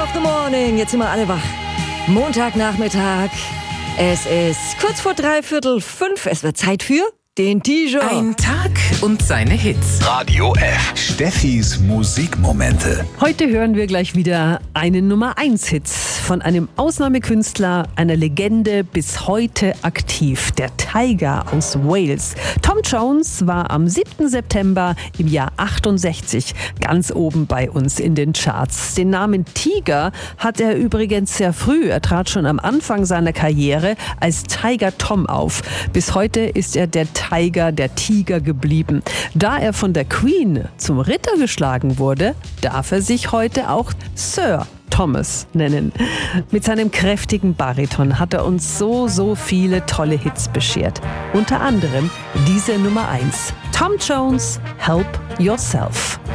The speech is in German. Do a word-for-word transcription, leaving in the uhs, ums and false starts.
of the morning. Jetzt sind wir alle wach. Montagnachmittag. Es ist kurz vor dreiviertel fünf. Es wird Zeit für den T-Shirt. Ein Tag und seine Hits. Radio F. Steffis Musikmomente. Heute hören wir gleich wieder einen Nummer eins Hit von einem Ausnahmekünstler, einer Legende, bis heute aktiv, der Tiger aus Wales. Tom Jones war am siebten September im Jahr achtundsechzig ganz oben bei uns in den Charts. Den Namen Tiger hat er übrigens sehr früh. Er trat schon am Anfang seiner Karriere als Tiger Tom auf. Bis heute ist er der Tiger, der Tiger geblieben. Da er von der Queen zum Ritter geschlagen wurde, darf er sich heute auch Sir Thomas nennen. Mit seinem kräftigen Bariton hat er uns so, so viele tolle Hits beschert. Unter anderem diese Nummer eins. Tom Jones, Help Yourself.